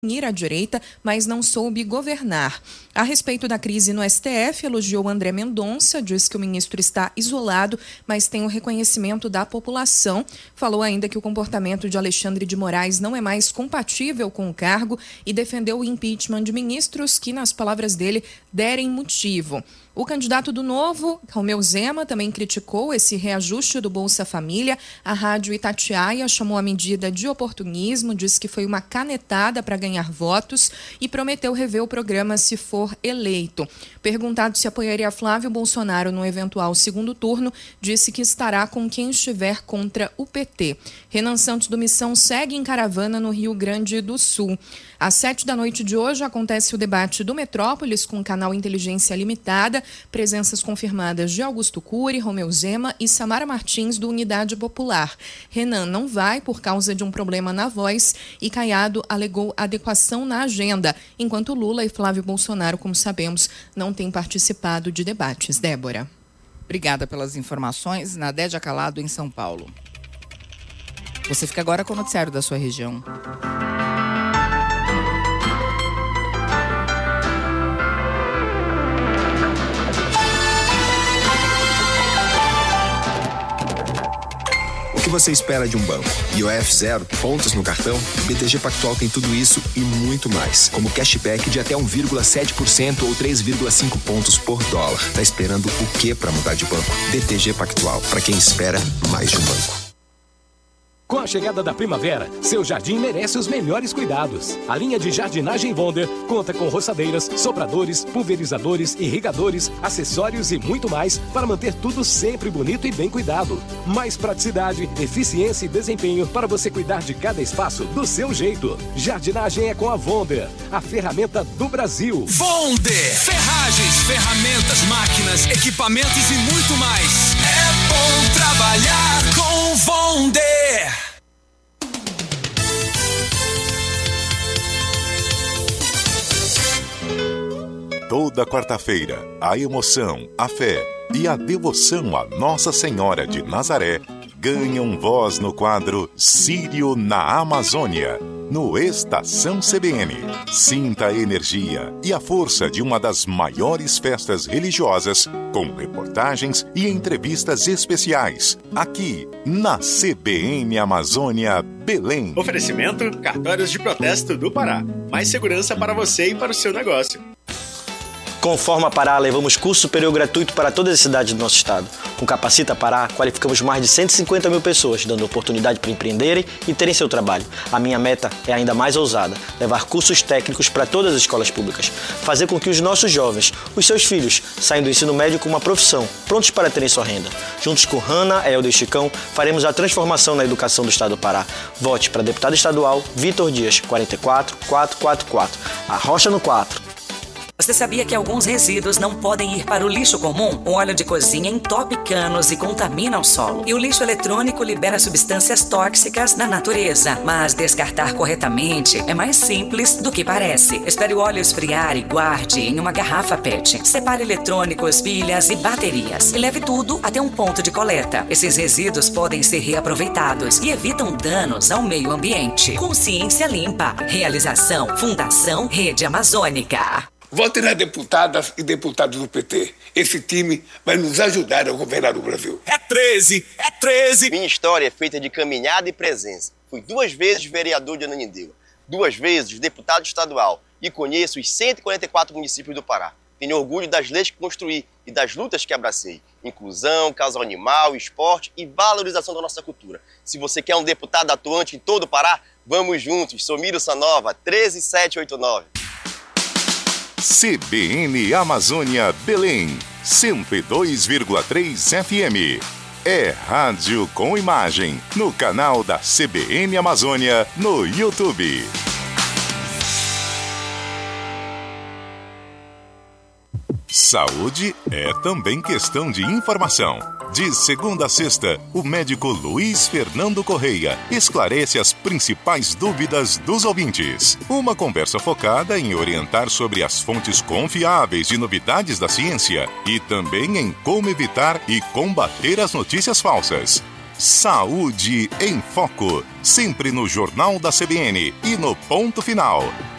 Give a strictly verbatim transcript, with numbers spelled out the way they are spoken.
ir à direita, mas não soube governar. A respeito da crise no S T F, elogiou André Mendonça, diz que o ministro está isolado, mas tem o reconhecimento da população. Falou ainda que o comportamento de Alexandre de Moraes não é mais compatível com o cargo e defendeu o impeachment de ministros que, nas palavras dele, derem motivo. O candidato do Novo, Romeu Zema, também criticou esse reajuste do Bolsa Família. A rádio Itatiaia chamou a medida de oportunismo, disse que foi uma canetada para ganhar votos e prometeu rever o programa se for eleito. Perguntado se apoiaria Flávio Bolsonaro no eventual segundo turno, disse que estará com quem estiver contra o P T. Renan Santos do Missão segue em caravana no Rio Grande do Sul. Às sete da noite de hoje acontece o debate do Metrópolis com o canal Inteligência Limitada. Presenças confirmadas de Augusto Cury, Romeu Zema e Samara Martins, do Unidade Popular. Renan não vai por causa de um problema na voz e Caiado alegou adequação na agenda, enquanto Lula e Flávio Bolsonaro, como sabemos, não têm participado de debates. Débora. Obrigada pelas informações. Nadédia Calado, em São Paulo. Você fica agora com o noticiário da sua região. O que você espera de um banco? I O F zero, pontos no cartão? B T G Pactual tem tudo isso e muito mais, como cashback de até um vírgula sete por cento ou três vírgula cinco pontos por dólar. Tá esperando o quê para mudar de banco? B T G Pactual, para quem espera mais de um banco. Com a chegada da primavera, seu jardim merece os melhores cuidados. A linha de jardinagem Wonder conta com roçadeiras, sopradores, pulverizadores, irrigadores, acessórios e muito mais para manter tudo sempre bonito e bem cuidado. Mais praticidade, eficiência e desempenho para você cuidar de cada espaço do seu jeito. Jardinagem é com a Wonder, a ferramenta do Brasil. Wonder! Ferragens, ferramentas, máquinas, equipamentos e muito mais. É bom trabalhar com Wonder! Toda quarta-feira, a emoção, a fé e a devoção a Nossa Senhora de Nazaré ganham voz no quadro Sírio na Amazônia, no Estação C B N. Sinta a energia e a força de uma das maiores festas religiosas, com reportagens e entrevistas especiais, aqui na C B N Amazônia Belém. Oferecimento: Cartórios de Protesto do Pará. Mais segurança para você e para o seu negócio. Com Forma Pará, levamos curso superior gratuito para todas as cidades do nosso estado. Com Capacita Pará, qualificamos mais de cento e cinquenta mil pessoas, dando oportunidade para empreenderem e terem seu trabalho. A minha meta é ainda mais ousada, levar cursos técnicos para todas as escolas públicas. Fazer com que os nossos jovens, os seus filhos, saiam do ensino médio com uma profissão, prontos para terem sua renda. Juntos com Hanna, Helder e Chicão, faremos a transformação na educação do estado do Pará. Vote para deputado estadual Vitor Dias, quatro quatro quatro quatro quatro. A Rocha no quatro. Você sabia que alguns resíduos não podem ir para o lixo comum? O óleo de cozinha entope canos e contamina o solo. E o lixo eletrônico libera substâncias tóxicas na natureza. Mas descartar corretamente é mais simples do que parece. Espere o óleo esfriar e guarde em uma garrafa P E T. Separe eletrônicos, pilhas e baterias. E leve tudo até um ponto de coleta. Esses resíduos podem ser reaproveitados e evitam danos ao meio ambiente. Consciência Limpa. Realização Fundação Rede Amazônica. Vote nas deputadas e deputados do P T. Esse time vai nos ajudar a governar o Brasil. É treze! É treze! Minha história é feita de caminhada e presença. Fui duas vezes vereador de Ananindeua, duas vezes deputado estadual e conheço os cento e quarenta e quatro municípios do Pará. Tenho orgulho das leis que construí e das lutas que abracei. Inclusão, causa animal, esporte e valorização da nossa cultura. Se você quer um deputado atuante em todo o Pará, vamos juntos. Sou Miro Sanova, treze sete oito nove. C B N Amazônia Belém, cento e dois vírgula três F M. É rádio com imagem, no canal da C B N Amazônia, no YouTube. Saúde é também questão de informação. De segunda a sexta, o médico Luiz Fernando Correia esclarece as principais dúvidas dos ouvintes. Uma conversa focada em orientar sobre as fontes confiáveis de novidades da ciência e também em como evitar e combater as notícias falsas. Saúde em Foco, sempre no Jornal da C B N e no Ponto Final.